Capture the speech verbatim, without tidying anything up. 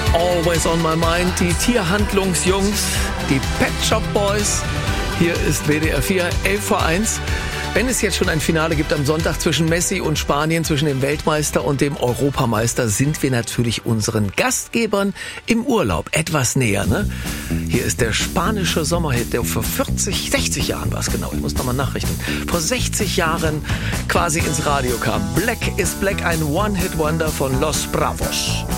Always on my mind, die Tierhandlungsjungs, die Pet Shop Boys. Hier ist W D R vier, elf vor eins. Wenn es jetzt schon ein Finale gibt am Sonntag zwischen Messi und Spanien, zwischen dem Weltmeister und dem Europameister, sind wir natürlich unseren Gastgebern im Urlaub etwas näher, ne? Hier ist der spanische Sommerhit, der vor vierzig, sechzig Jahren war es genau, ich muss nochmal nachrechnen, vor sechzig Jahren quasi ins Radio kam. Black is Black, ein One-Hit-Wonder von Los Bravos.